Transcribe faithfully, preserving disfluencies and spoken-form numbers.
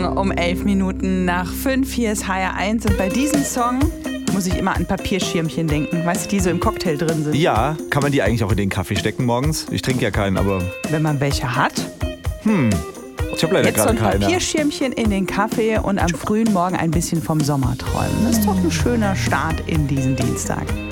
Um elf Minuten nach fünf, hier ist H R eins und bei diesem Song muss ich immer an Papierschirmchen denken, weißt du, die so im Cocktail drin sind. Ja, kann man die eigentlich auch in den Kaffee stecken morgens? Ich trinke ja keinen, aber... Wenn man welche hat. Hm, ich habe leider Jetzt so gerade ein keine. Papierschirmchen in den Kaffee und am frühen Morgen ein bisschen vom Sommer träumen. Das ist doch ein schöner Start in diesen Dienstag.